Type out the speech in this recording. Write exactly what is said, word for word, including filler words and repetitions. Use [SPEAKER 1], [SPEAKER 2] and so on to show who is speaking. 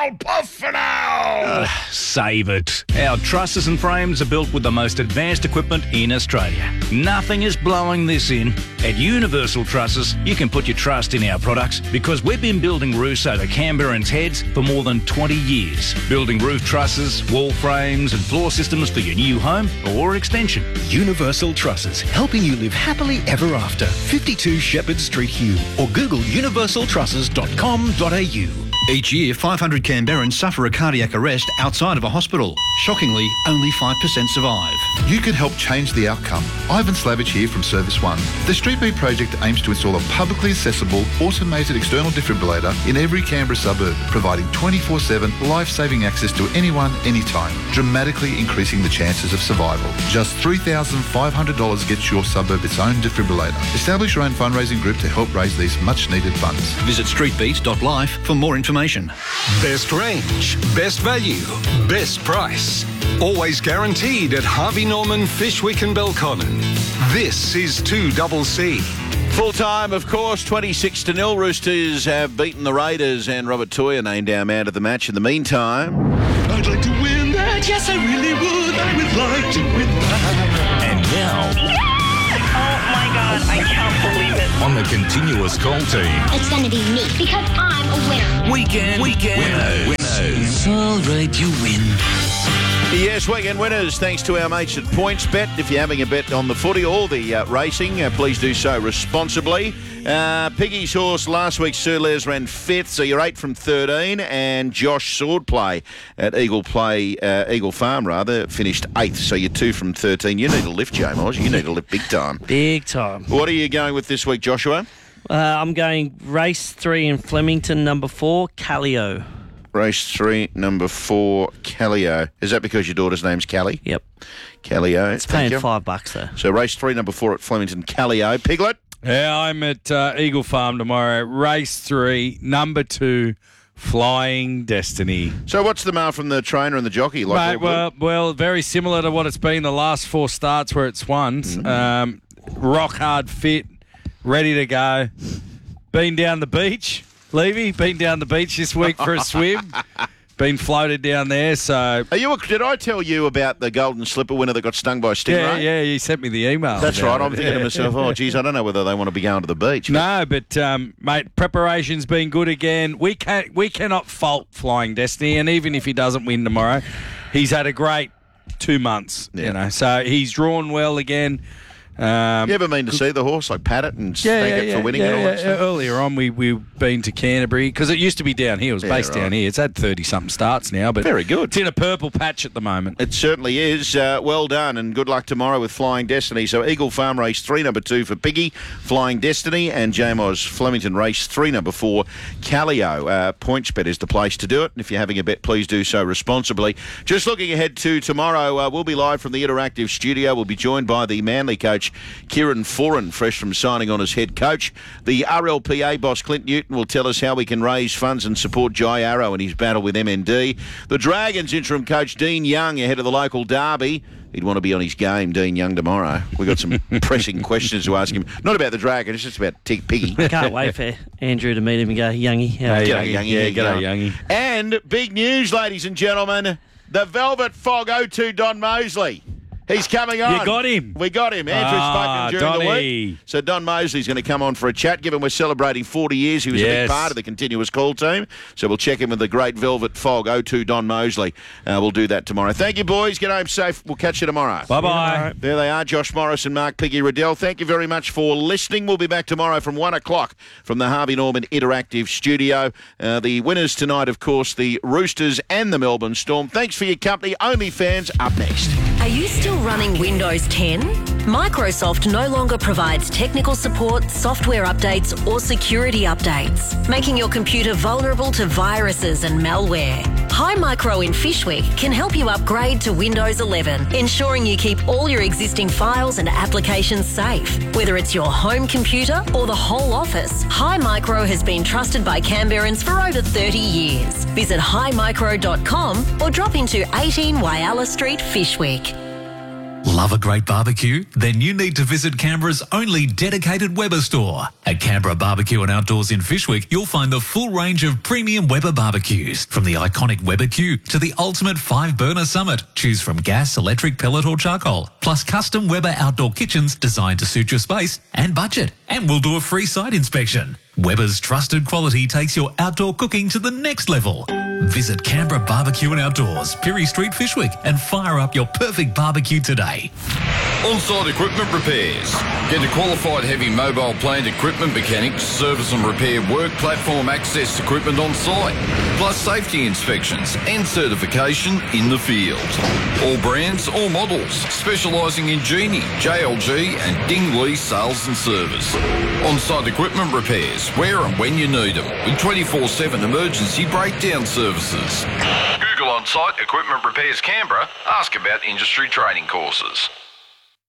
[SPEAKER 1] I'll puff for now.
[SPEAKER 2] Uh, save it. Our trusses and frames are built with the most advanced equipment in Australia. Nothing is blowing this in. At Universal Trusses, you can put your trust in our products because we've been building roofs over Canberrans' heads for more than twenty years. Building roof trusses, wall frames and floor systems for your new home or extension.
[SPEAKER 3] Universal Trusses, helping you live happily ever after. fifty-two Shepherd Street, Hume, or Google universal trusses dot com dot a u. Each year, five hundred Canberrans suffer a cardiac arrest outside of a hospital. Shockingly, only five percent survive.
[SPEAKER 4] You can help change the outcome. Ivan Slavich here from Service One. The Street Beat project aims to install a publicly accessible, automated external defibrillator in every Canberra suburb, providing twenty-four seven life-saving access to anyone, anytime, dramatically increasing the chances of survival. Just three thousand five hundred dollars gets your suburb its own defibrillator. Establish your own fundraising group to help raise these much-needed funds.
[SPEAKER 3] Visit street beat dot life for more information.
[SPEAKER 5] Best range, best value, best price. Always guaranteed at Harvey Norman, Fishwick and Belconnen. This is two C C.
[SPEAKER 1] Full time, of course, twenty-six to nil. Roosters have beaten the Raiders and Robert Toyer named our man of the match. In the meantime,
[SPEAKER 6] I'd like to win that. Yes, I really would. I would like to win that.
[SPEAKER 2] And now...
[SPEAKER 7] Oh my God, I can't believe it.
[SPEAKER 2] On the continuous call team.
[SPEAKER 8] It's going to be me because I'm a winner.
[SPEAKER 2] Weekend, weekend winners. winners.
[SPEAKER 3] It's all right, you win.
[SPEAKER 1] Yes, weekend winners, thanks to our mates at PointsBet. If you're having a bet on the footy or the uh, racing, uh, please do so responsibly. Uh, Piggy's horse last week, Sir Les, ran fifth, so you're eight from thirteen. And Josh Swordplay at Eagle Play, uh, Eagle Farm, rather, finished eighth, so you're two from thirteen. You need a lift, J-Moz. You need a lift big time.
[SPEAKER 9] Big time.
[SPEAKER 1] What are you going with this week, Joshua?
[SPEAKER 9] Uh, I'm going race three in Flemington, number four, Callio.
[SPEAKER 1] Race three, number four, Callio. Is that because your daughter's name's Callie?
[SPEAKER 9] Yep.
[SPEAKER 1] Callio.
[SPEAKER 9] It's paying five bucks, though.
[SPEAKER 1] So race three, number four at Flemington, Callio. Piglet?
[SPEAKER 10] Yeah, I'm at uh, Eagle Farm tomorrow. Race three, number two, Flying Destiny.
[SPEAKER 1] So what's the mail from the trainer and the jockey? Like
[SPEAKER 10] Mate, well, well, very similar to what it's been the last four starts where it's won. Mm-hmm. Um, rock hard fit, ready to go. Been down the beach. Levy, been down the beach this week for a swim. Been floated down there, so...
[SPEAKER 1] Are you? A, did I tell you about the Golden Slipper winner that got stung by a stingray?
[SPEAKER 10] Yeah, yeah, you sent me the email.
[SPEAKER 1] That's right. I'm
[SPEAKER 10] it.
[SPEAKER 1] thinking
[SPEAKER 10] yeah.
[SPEAKER 1] to myself, oh, geez, I don't know whether they want to be going to the beach. But...
[SPEAKER 10] No, but, um, mate, preparation's been good again. We can't, we cannot fault Flying Destiny, and even if he doesn't win tomorrow, he's had a great two months, yeah. you know. So he's drawn well again. Um,
[SPEAKER 1] you ever mean to see the horse, like pat it and
[SPEAKER 10] yeah,
[SPEAKER 1] thank
[SPEAKER 10] yeah,
[SPEAKER 1] it
[SPEAKER 10] yeah,
[SPEAKER 1] for winning
[SPEAKER 10] yeah,
[SPEAKER 1] and all
[SPEAKER 10] yeah.
[SPEAKER 1] that stuff?
[SPEAKER 10] Earlier on, we, we've been to Canterbury, because it used to be down here. It was
[SPEAKER 1] yeah,
[SPEAKER 10] based
[SPEAKER 1] right.
[SPEAKER 10] down here. It's had thirty-something starts now, but
[SPEAKER 1] very good.
[SPEAKER 10] It's in a purple patch at the moment.
[SPEAKER 1] It certainly is. Uh, well done, and good luck tomorrow with Flying Destiny. So Eagle Farm race three, number two for Piggy, Flying Destiny, and J-Moz Flemington race three, number four, Callio. Uh, PointsBet is the place to do it, and if you're having a bet, please do so responsibly. Just looking ahead to tomorrow, uh, we'll be live from the Interactive Studio. We'll be joined by the Manly coach, Kieran Foran, fresh from signing on as head coach. The R L P A boss, Clint Newton, will tell us how we can raise funds and support Jai Arrow in his battle with M N D. The Dragons interim coach, Dean Young, ahead of the local derby. He'd want to be on his game, Dean Young, tomorrow. We've got some pressing questions to ask him. Not about the Dragons, it's just about Tick Piggy.
[SPEAKER 9] Can't wait for Andrew to meet him and go, Youngie. How
[SPEAKER 10] Hey,
[SPEAKER 1] G'day,
[SPEAKER 10] Youngie.
[SPEAKER 1] Youngie.
[SPEAKER 10] Yeah,
[SPEAKER 1] How you
[SPEAKER 10] g'day,
[SPEAKER 1] going?
[SPEAKER 10] Youngie.
[SPEAKER 1] And big news, ladies and gentlemen. The Velvet Fog oh two Don Mosley. He's coming on.
[SPEAKER 10] You got him.
[SPEAKER 1] We got him. Andrew's
[SPEAKER 10] Ah,
[SPEAKER 1] spoken during
[SPEAKER 10] Donny.
[SPEAKER 1] the week. So Don Mosley's going to come on for a chat, given we're celebrating forty years. He was a
[SPEAKER 10] Yes.
[SPEAKER 1] big part of the continuous call team. So we'll check in with the great Velvet Fog oh two Don Mosley. Uh, we'll do that tomorrow. Thank you, boys. Get home safe. We'll catch you tomorrow.
[SPEAKER 10] Bye-bye.
[SPEAKER 1] There they are, Josh Morris and Mark Piggy Riddell. Thank you very much for listening. We'll be back tomorrow from one o'clock from the Harvey Norman Interactive Studio. Uh, the winners tonight, of course, the Roosters and the Melbourne Storm. Thanks for your company. OnlyFans up next.
[SPEAKER 11] Are you still running Windows ten? Microsoft no longer provides technical support, software updates, or security updates, making your computer vulnerable to viruses and malware. Hi Micro in Fishwick can help you upgrade to Windows eleven, ensuring you keep all your existing files and applications safe. Whether it's your home computer or the whole office, Hi Micro has been trusted by Canberrans for over thirty years. Visit hi micro dot com or drop into eighteen Whyalla Street, Fishwick.
[SPEAKER 12] Love a great barbecue? Then you need to visit Canberra's only dedicated Weber store. At Canberra Barbecue and Outdoors in Fishwick, you'll find the full range of premium Weber barbecues. From the iconic Weber Q to the ultimate five-burner Summit. Choose from gas, electric, pellet or charcoal. Plus custom Weber outdoor kitchens designed to suit your space and budget. And we'll do a free site inspection. Weber's trusted quality takes your outdoor cooking to the next level. Visit Canberra Barbecue and Outdoors, Pirie Street, Fishwick, and fire up your perfect barbecue today.
[SPEAKER 13] On-site equipment repairs. Get a qualified heavy mobile plant equipment mechanic to service and repair work platform access equipment on site, plus safety inspections and certification in the field. All brands, all models, specialising in Genie, J L G and Ding Lee sales and service. On-site equipment repairs, where and when you need them, with twenty-four seven emergency breakdown services. Google On-Site Equipment Repairs Canberra. Ask about industry training courses.